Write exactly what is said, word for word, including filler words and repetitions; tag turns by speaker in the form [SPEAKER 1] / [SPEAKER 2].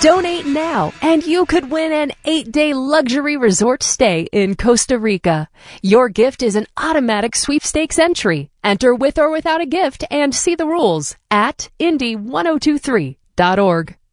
[SPEAKER 1] Donate now, and you could win an eight-day luxury resort stay in Costa Rica. Your gift is an automatic sweepstakes entry. Enter with or without a gift and see the rules at Indy ten twenty-three dot org.